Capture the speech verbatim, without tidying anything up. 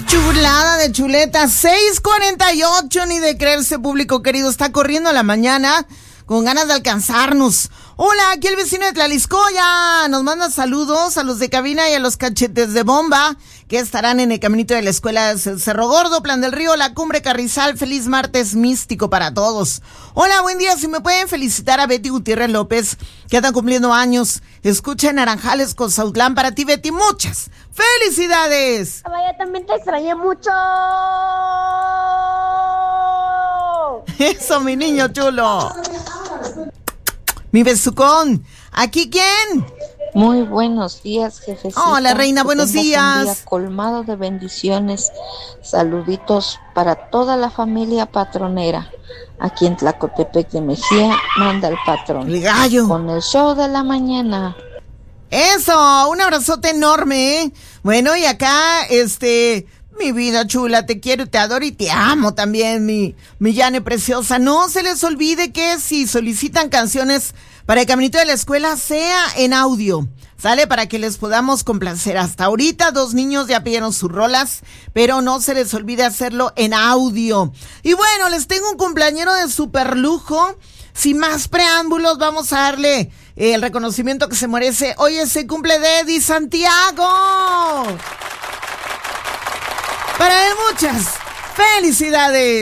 Chulada de chuleta, seis cuarenta y ocho, ni de creerse, público querido, está corriendo la mañana con ganas de alcanzarnos. Hola, aquí el vecino de Tlaliscoya nos manda saludos a los de cabina y a los cachetes de bomba que estarán en el caminito de la escuela de Cerro Gordo, Plan del Río, La Cumbre, Carrizal. Feliz martes místico para todos. Hola, buen día, si me pueden felicitar a Betty Gutiérrez López, que están cumpliendo años. Escucha Naranjales, Cozautlán, para ti, Betty, muchas felicidades. Vaya, también te extrañé mucho. Eso, mi niño chulo. Mi besucón. ¿Aquí quién? Muy buenos días, jefecita. Hola, reina, buenos días. Un día colmado de bendiciones. Saluditos para toda la familia patronera. Aquí en Tlacotepec de Mejía manda el patrón. El gallo. Con el show de la mañana. Eso, un abrazote enorme, ¿eh? Bueno, y acá, este... mi vida chula, te quiero, te adoro y te amo también, mi, mi Yane preciosa. No se les olvide que si solicitan canciones para el caminito de la escuela, sea en audio, ¿sale? Para que les podamos complacer. Hasta ahorita dos niños ya pidieron sus rolas, pero no se les olvide hacerlo en audio. Y bueno, les tengo un cumpleañero de super lujo. Sin más preámbulos, vamos a darle eh, el reconocimiento que se merece. Hoy es el cumple de Eddie Santiago. Para él, muchas felicidades.